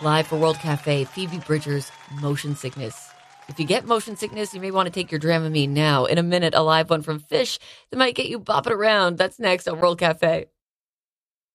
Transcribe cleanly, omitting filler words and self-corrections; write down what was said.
Live for World Cafe, Phoebe Bridgers, Motion Sickness. If you get motion sickness, you may want to take your Dramamine now. In a minute, a live one from Fish that might get you bopping around. That's next on World Cafe.